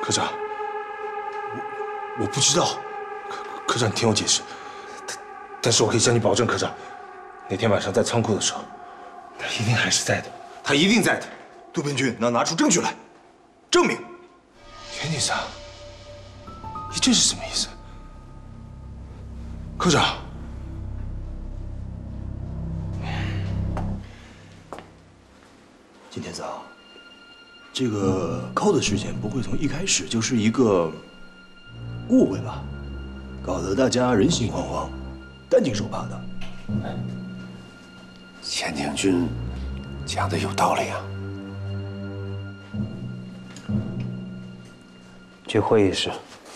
科长，我不知道，科长你听我解释。但是我可以向你保证，科长，那天晚上在仓库的时候，他一定还是在的，他一定在的。 杜边军能拿出证据来证明。 田警长，你这是什么意思？科长， 金天子啊，这个铐的事件不会从一开始就是一个误会吧？搞得大家人心惶惶，担惊受怕的。 钱将军讲的有道理啊。 去会议室。